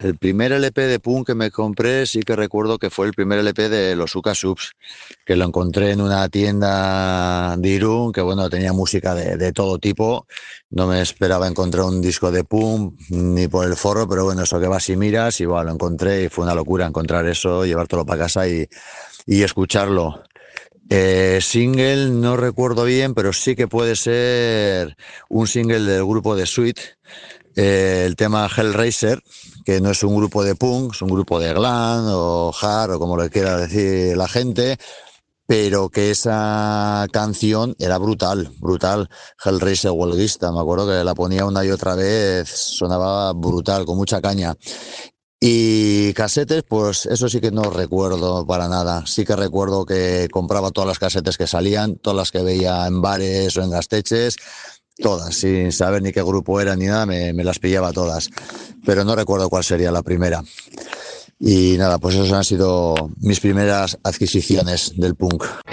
El primer LP de punk que me compré sí que recuerdo que fue el primer LP de los Uka Subs, que lo encontré en una tienda de Irún, que bueno, tenía música de todo tipo. No me esperaba encontrar un disco de punk ni por el forro, pero bueno, eso que vas y miras, y bueno, lo encontré y fue una locura encontrar eso, llevártelo para casa y escucharlo. Single no recuerdo bien, pero sí que puede ser un single del grupo de Sweet, el tema Hellraiser, que no es un grupo de punk, es un grupo de glam o hard o como le quiera decir la gente, pero que esa canción era brutal, brutal. Hellraiser huelguista, me acuerdo que la ponía una y otra vez, sonaba brutal, con mucha caña. Y casetes, pues eso sí que no recuerdo para nada. Sí que recuerdo que compraba todas las casetes que salían, todas las que veía en bares o en gasteches, todas, sin saber ni qué grupo era ni nada, me las pillaba todas. Pero no recuerdo cuál sería la primera. Y nada, pues esas han sido mis primeras adquisiciones del punk.